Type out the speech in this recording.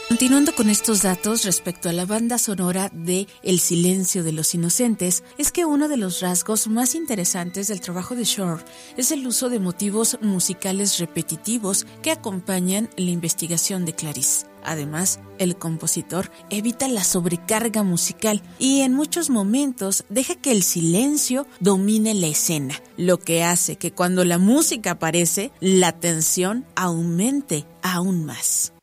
Continuando con estos datos respecto a la banda sonora de El silencio de los inocentes, es que uno de los rasgos más interesantes del trabajo de Shore es el uso de motivos musicales repetitivos que acompañan la investigación de Clarice. Además, el compositor evita la sobrecarga musical y en muchos momentos deja que el silencio domine la escena, lo que hace que cuando la música aparece, la tensión aumente aún más.